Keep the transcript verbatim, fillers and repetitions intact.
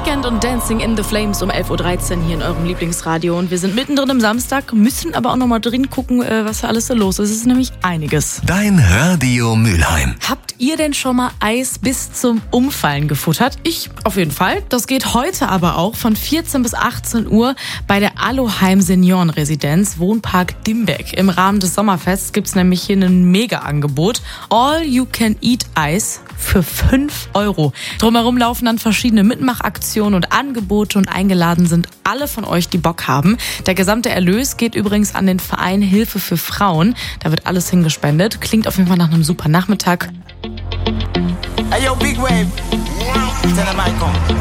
Weekend und Dancing in the Flames um elf Uhr dreizehn hier in eurem Lieblingsradio. Und wir sind mittendrin im Samstag, müssen aber auch noch mal drin gucken, was da alles so los ist. Es ist nämlich einiges. Dein Radio Mülheim. Habt ihr denn schon mal Eis bis zum Umfallen gefuttert? Ich auf jeden Fall. Das geht heute aber auch von vierzehn bis achtzehn Uhr bei der Aloheim Seniorenresidenz Wohnpark Dimbeck. Im Rahmen des Sommerfests gibt's nämlich hier ein Mega-Angebot. All-You-Can-Eat-Eis für fünf Euro. Drumherum laufen dann verschiedene Mitmachaktionen und Angebote und eingeladen sind alle von euch, die Bock haben. Der gesamte Erlös geht übrigens an den Verein Hilfe für Frauen. Da wird alles hingespendet. Klingt auf jeden Fall nach einem super Nachmittag. Hey yo, Big Wave. Tell them I come.